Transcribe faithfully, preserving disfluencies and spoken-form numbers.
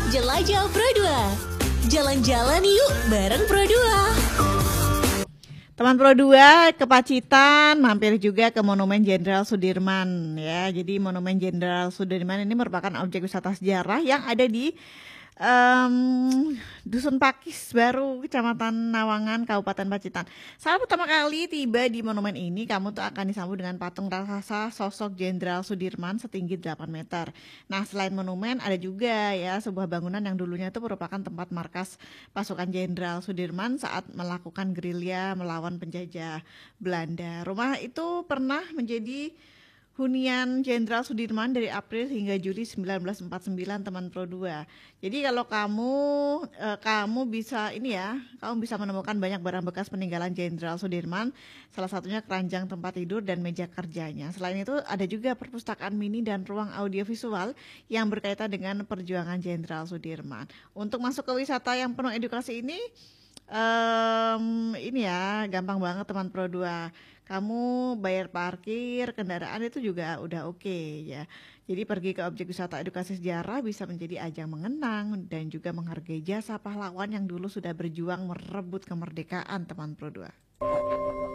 Jelajah Pro dua. Jalan-jalan yuk bareng Pro dua. Teman Pro dua ke Pacitan, mampir juga ke Monumen Jenderal Sudirman ya. Jadi Monumen Jenderal Sudirman ini merupakan objek wisata sejarah yang ada di um, Dusun Pakis Baru, Kecamatan Nawangan, Kabupaten Pacitan. Saat pertama kali tiba di monumen ini, kamu tuh akan disambut dengan patung raksasa sosok Jenderal Sudirman setinggi delapan meter. Nah, selain monumen ada juga ya sebuah bangunan yang dulunya itu merupakan tempat markas pasukan Jenderal Sudirman saat melakukan gerilya melawan penjajah Belanda. Rumah itu pernah menjadi hunian Jenderal Sudirman dari April hingga Juli sembilan belas empat puluh sembilan, teman Pro dua. Jadi kalau kamu eh, kamu bisa ini ya, kamu bisa menemukan banyak barang bekas peninggalan Jenderal Sudirman, salah satunya keranjang tempat tidur dan meja kerjanya. Selain itu ada juga perpustakaan mini dan ruang audiovisual yang berkaitan dengan perjuangan Jenderal Sudirman. Untuk masuk ke wisata yang penuh edukasi ini, um, ini ya gampang banget teman Pro dua. Kamu bayar parkir kendaraan itu juga udah oke okay, ya. Jadi pergi ke objek wisata edukasi sejarah bisa menjadi ajang mengenang dan juga menghargai jasa pahlawan yang dulu sudah berjuang merebut kemerdekaan, teman Pro dua.